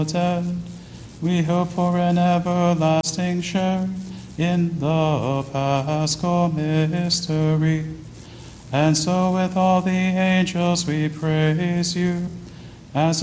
dead. We hope for an everlasting share in the Paschal mystery. And so with all the angels we praise you, as